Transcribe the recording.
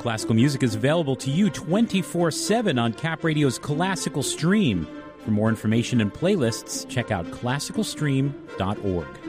classical music is available to you 24/7 on Cap Radio's Classical Stream. For more information and playlists, check out classicalstream.org.